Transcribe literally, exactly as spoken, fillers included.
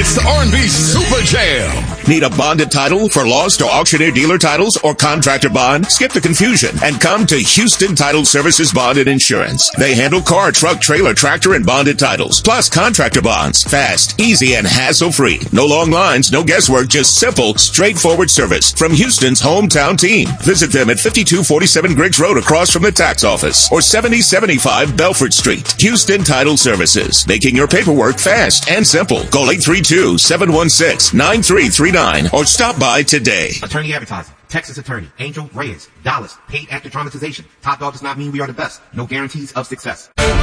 It's the R and B Super Jam. Need a bonded title for lost or auctioneer dealer titles or contractor bond? Skip the confusion and come to Houston Title Services Bond and Insurance. They handle car, truck, trailer, tractor, and bonded titles, plus contractor bonds. Fast, easy, and hassle-free. No long lines, no guesswork, just simple, straightforward service from Houston's hometown team. Visit them at fifty-two forty-seven Griggs Road across from the tax office or seventy seventy-five Belford Street. Houston Title Services, making your paperwork fast and simple. Call eight three two, seven one six, nine three three nine or stop by today. Attorney Advertising. Texas Attorney. Angel Reyes. Dallas. Paid after traumatization. Top dog does not mean we are the best. No guarantees of success.